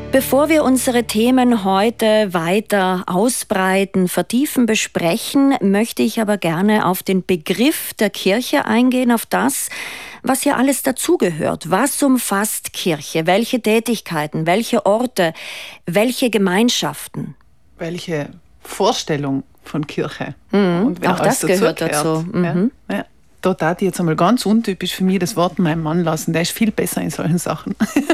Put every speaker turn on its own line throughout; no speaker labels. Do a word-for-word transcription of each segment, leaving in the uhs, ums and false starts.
Bevor wir unsere Themen heute weiter ausbreiten, vertiefen, besprechen, möchte ich aber gerne auf den Begriff der Kirche eingehen, auf das, was hier alles dazugehört. Was umfasst Kirche? Welche Tätigkeiten, welche Orte, welche Gemeinschaften?
Welche Vorstellung von Kirche?
Mhm,
und wer
auch das gehört dazu. Mhm.
Ja, ja. Da darf ich jetzt einmal ganz untypisch für mich das Wort meinem Mann lassen. Der ist viel besser in solchen Sachen.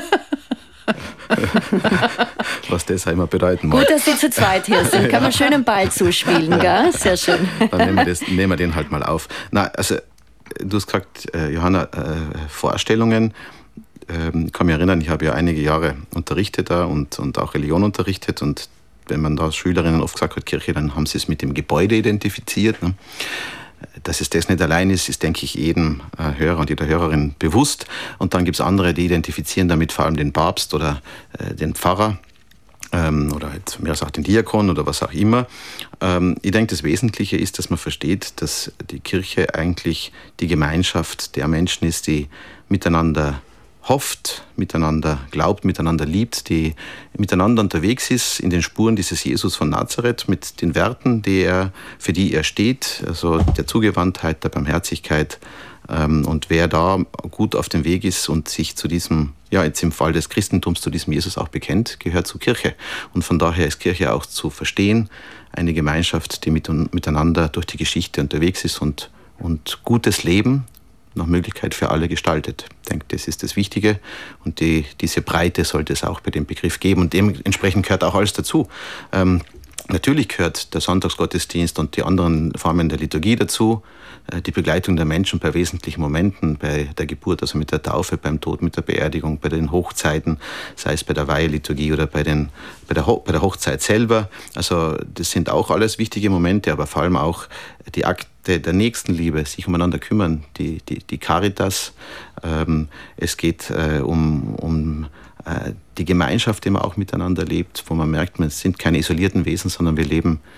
Was das immer bedeuten mag.
Gut, dass Sie zu zweit hier sind. Kann man schön einen Ball zuspielen, gell? Sehr schön.
Dann nehmen wir, das, nehmen wir den halt mal auf. Na, also, du hast gesagt, äh, Johanna, äh, Vorstellungen. Ähm, ich kann mich erinnern, ich habe ja einige Jahre unterrichtet da und, und auch Religion unterrichtet. Und wenn man da Schülerinnen oft gesagt hat, Kirche, dann haben sie es mit dem Gebäude identifiziert. Ne? Dass es das nicht allein ist, ist, denke ich, jedem äh, Hörer und jeder Hörerin bewusst. Und dann gibt es andere, die identifizieren damit vor allem den Papst oder äh, den Pfarrer ähm, oder jetzt mehr auch den Diakon oder was auch immer. Ähm, ich denke, das Wesentliche ist, dass man versteht, dass die Kirche eigentlich die Gemeinschaft der Menschen ist, die miteinander hofft, miteinander glaubt, miteinander liebt, die miteinander unterwegs ist in den Spuren dieses Jesus von Nazareth mit den Werten, die er, für die er steht, also der Zugewandtheit, der Barmherzigkeit. Und wer da gut auf dem Weg ist und sich zu diesem, ja jetzt im Fall des Christentums, zu diesem Jesus auch bekennt, gehört zur Kirche. Und von daher ist Kirche auch zu verstehen, eine Gemeinschaft, die mit, miteinander durch die Geschichte unterwegs ist und, und gutes Leben nach Möglichkeit für alle gestaltet. Ich denke, das ist das Wichtige und die, diese Breite sollte es auch bei dem Begriff geben und dementsprechend gehört auch alles dazu. Ähm, natürlich gehört der Sonntagsgottesdienst und die anderen Formen der Liturgie dazu, äh, die Begleitung der Menschen bei wesentlichen Momenten, bei der Geburt, also mit der Taufe, beim Tod, mit der Beerdigung, bei den Hochzeiten, sei es bei der Weiheliturgie oder bei, den, bei, der, Ho- bei der Hochzeit selber. Also das sind auch alles wichtige Momente, aber vor allem auch die Akte der Nächstenliebe, sich umeinander kümmern, die, die, die Caritas. Ähm, es geht äh, um, um äh, die Gemeinschaft, die man auch miteinander lebt, wo man merkt, wir sind keine isolierten Wesen, sondern wir leben